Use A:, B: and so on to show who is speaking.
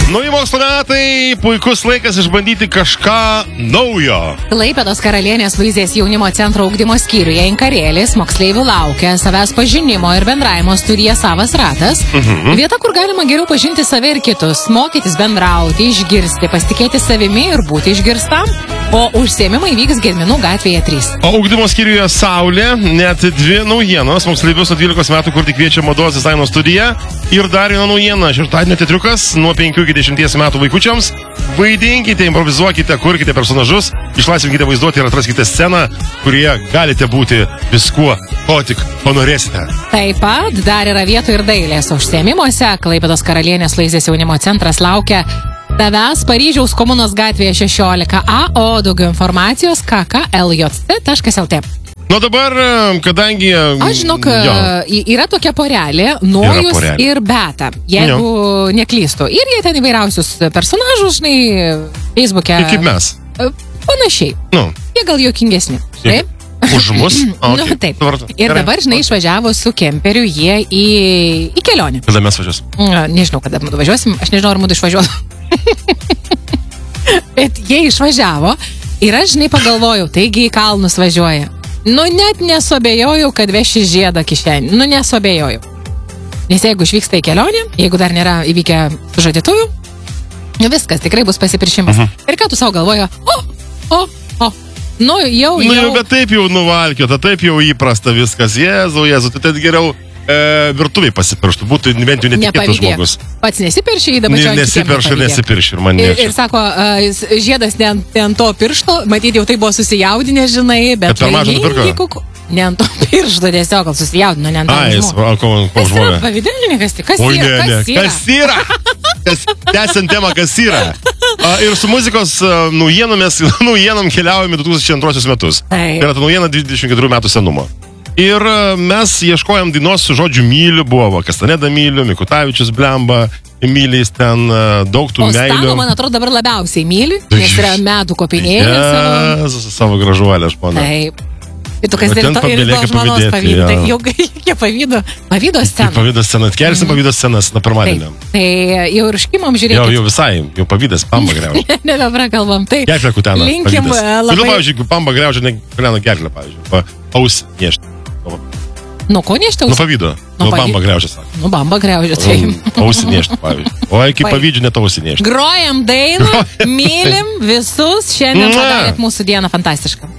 A: Nauji mokslo metai, puikus laikas išbandyti kažką naujo.
B: Klaipėdos Karalienės Luizės jaunimo centro ugdymo skyriuje Inkarėlis moksleivių laukia savęs pažinimo ir bendravimo studija Savas ratas. Vieta, kur galima geriau pažinti save ir kitus, mokytis bendrauti, išgirsti, pasitikėti savimi ir būti išgirstam. O užsiėmimai vyks Gedminų gatvėje 3.
A: O ugdymo skyriuje Saulė, net 2 naujienos. Moksleivius nuo 12 metų kurti kviečia mados dizaino studiją. Ir dar viena naujiena. Šeštadienio teatriukas nuo 5 iki 10 metų vaikučiams. Vaidinkite, improvizuokite, kurkite personažus, išlaisvinkite vaizduoti ir atraskite sceną, kurie galite būti viskuo, ko tik panorėsite.
B: Taip pat dar yra vietų ir dailės užsiėmimuose. Klaipėdos Karalienės Luizės jaunimo centras laukia tavęs Paryžiaus komunos gatvėje 16A, o daugiau informacijos kkljc.lt.
A: Nu dabar, kadangi...
B: Aš žinok, yra tokia porelė, Nojus ir Beta, jeigu neklystu. Ir jie ten įvairiausius personažus, žinai, Facebook'e.
A: Kaip mes.
B: Panašiai. Jie gal juokingesni. Taip?
A: Už mus?
B: Nu, taip. Ir dabar, žinai, išvažiavo su kemperiu jie į kelionę.
A: Kada mes važiuosim?
B: Nežinau, kada mūdu važiuosim. Aš nežinau, ar mūdu išvažiuosim. Bet jie išvažiavo ir aš, žinai, pagalvojau, taigi į kalnus važiuoja. Nu, net nesuabejojau, kad veši žiedą kišenį. Nu, nesuabejojau. Nes jeigu išvyksta į kelionę, jeigu dar nėra įvykę sužadėtuvių, viskas, tikrai bus pasipiršimas. Ir ką tu savo galvojo? Nu, jau.
A: Bet taip jau nuvalkiota, taip jau įprasta viskas. Jėzau, tai ten geriau virtuviai pasipirštų. Būtų bent jau netikėtas žmogus.
B: Pats nesipirši, dabar čia
A: nesipirši ir man nėra.
B: Ir sako, žiedas ne ant to piršto, matyti jau tai buvo susijaudinę, žinai, bet
A: per mažą nupirko?
B: Ne ant to piršto, tiesiog gal susijaudino, ne ant to žmogus.
A: Kas yra
B: pavidėlininkas?
A: Kas yra? Tęsiant temą, kas yra? Ir su muzikos naujienom keliaujame 2002 metus. Tai yra ta naujiena 24 metų senumo. Ir mes ieškojom dainos su žodžiu myliu, buvo Kastaneda myliu, Mikutavičius blemba, Emilijais ten daug tų meilių.
B: O Stano, man atrodo, dabar labiausiai myli, nes yra medų kopinėlė
A: savo gražuolę, aš manau.
B: Taip. Ir tu kas ir to žmonos pavydo. Tai jau jie pavydo sceną.
A: Pavydo sceną, atkelsim pavydo scenas nuo pirmadienio.
B: Tai jau ir škimom žiūrėkit.
A: Jau visai, jau pavydas, pamba greužia.
B: Nebeprakalbam.
A: Gerklę kutena.
B: Linkim labai.
A: Kodėl, pavyzdžiui, jeigu pamba greužia, ne koleno gerklę, pavyzdžiui. Ausį niešti.
B: Nu, ko niešti ausį?
A: Nu, pavydo. Nu, bamba greužia, sako.
B: Nu, bamba greužia, tai.
A: Ausį niešti, pavyzdžiui. O iki pavydžių net ausį niešti.
B: Grojam dainą, mylim visus, šiandien padarėt mūsų dieną fantastišką.